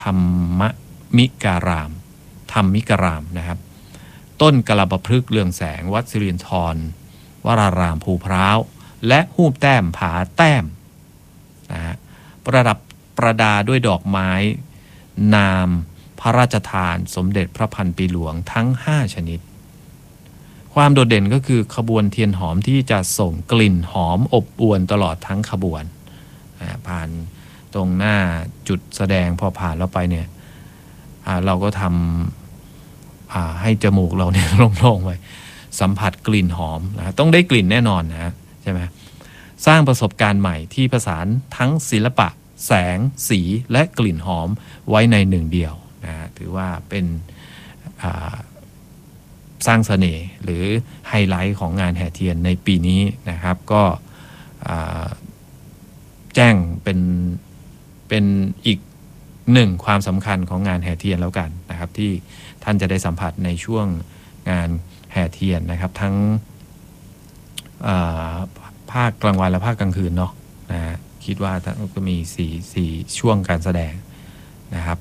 ธรรมมิการามธรรมิการามนะครับต้นกระบะพฤกษ์เรืองแสงวัดสิรินธรวรารามภูพร้าวและหูบแต้มผาแต้มนะฮะประดับประดาด้วยดอกไม้นามพระราชทานสมเด็จพระพันปีหลวงทั้ง5ชนิดความโดดเด่นก็คือขบวนเทียนหอมที่จะส่งกลิ่นหอมอบอวลตลอดทั้งขบวนผ่านตรงหน้าจุดแสดงพอผ่านแล้วไปเนี่ยเราก็ทำให้จมูกเราเนี่ยโล่งๆไปสัมผัสกลิ่นหอมนะต้องได้กลิ่นแน่นอนนะใช่ไหมสร้างประสบการณ์ใหม่ที่ผสานทั้งศิลปะแสงสีและกลิ่นหอมไว้ในหนึ่งเดียวนะถือว่าเป็นสร้างเสน่ห์หรือไฮไลท์ของงานแห่เทียนในปีนี้นะครับก็แจ้งเป็นอีกหนึ่งความสำคัญของงานแห่เทียนแล้วกันนะครับที่ท่านจะได้สัมผัสในช่วงงานแห่เทียนนะครับทั้งภาคกลางวันและภาคกลางคืนเนาะนะคิดว่าก็มี4ช่วงการแสดงนะครับ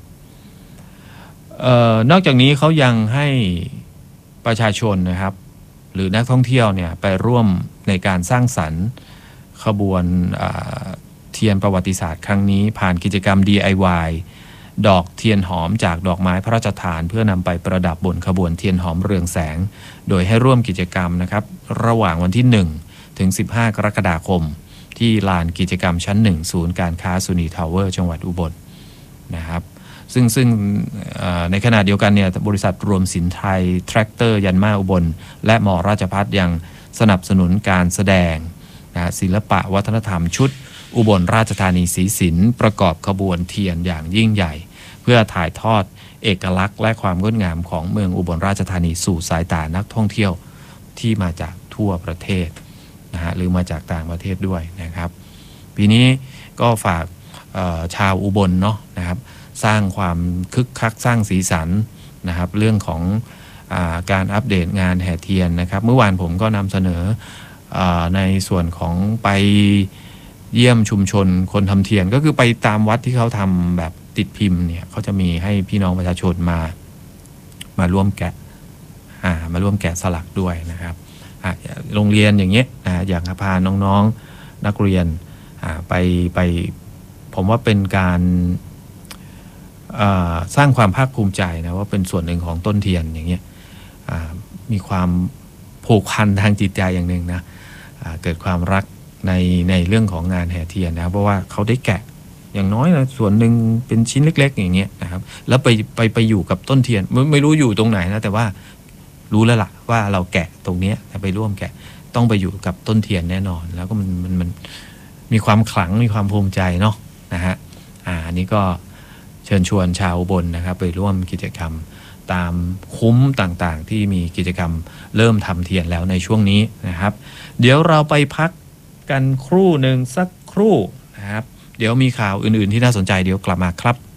นอกจากนี้เขายังให้ประชาชนนะครับหรือนักท่องเที่ยวเนี่ยไปร่วมในการสร้างสรรค์ขบวนเทียนประวัติศาสตร์ครั้งนี้ผ่านกิจกรรม DIY ดอกเทียนหอมจากดอกไม้พระราชทานเพื่อนำไปประดับบนขบวนเทียนหอมเรืองแสงโดยให้ร่วมกิจกรรมนะครับระหว่างวันที่1ถึง15กรกฎาคมที่ลานกิจกรรมชั้น1ศูนย์การค้าสุนีทาวเวอร์จังหวัดอุบลนะครับซึ่งในขณะเดียวกันเนี่ยบริษัทรวมสินไทยแทรกเตอร์ยันมาอุบลและมอราชภัฏยังสนับสนุนการแสดงศิลปะวัฒนธรรมชุดอุบลราชธานีศรีศิลป์ประกอบขบวนเทียนอย่างยิ่งใหญ่เพื่อถ่ายทอดเอกลักษณ์และความงดงามของเมืองอุบลราชธานีสู่สายตานักท่องเที่ยวที่มาจากทั่วประเทศนะฮะหรือมาจากต่างประเทศด้วยนะครับปีนี้ก็ฝากชาวอุบลเนาะนะครับสร้างความคึกคักสร้างสีสันนะครับเรื่องของการอัปเดตงานแห่เทียนนะครับเมื่อวานผมก็นำเสนอในส่วนของไปเยี่ยมชุมชนคนทำเทียนก็คือไปตามวัดที่เขาทำแบบติดพิมพ์เนี่ยเขาจะมีให้พี่น้องประชาชนมาร่วมแกะมาร่วมแกะสลักด้วยนะครับโรงเรียนอย่างเงี้ยอยากพาน้องๆนักเรียนไปผมว่าเป็นการสร้างความภาคภูมิใจนะว่าเป็นส่วนหนึ่งของต้นเทียนอย่างเงี้ยมีความผูกพันทางจิตใจอย่างหนึ่งนะเกิดความรักในเรื่องของงานแห่เทียนนะเพราะว่าเขาได้แกะอย่างน้อยนะส่วนหนึ่งเป็นชิ้นเล็กๆอย่างเงี้ยนะครับแล้วไปอยู่กับต้นเทียนไม่รู้อยู่ตรงไหนนะแต่ว่ารู้แล้วล่ะว่าเราแกะตรงเนี้ยไปร่วมแกะต้องไปอยู่กับต้นเทียนแน่นอนแล้วก็มันมีความขลังมีความภูมิใจเนาะนะฮะอันนี้ก็เชิญชวนชาวอุบลนะครับไปร่วมกิจกรรมตามคุ้มต่างๆที่มีกิจกรรมเริ่มทำเทียนแล้วในช่วงนี้นะครับเดี๋ยวเราไปพักกันครู่หนึ่งสักครู่นะครับเดี๋ยวมีข่าวอื่นๆที่น่าสนใจเดี๋ยวกลับมาครับ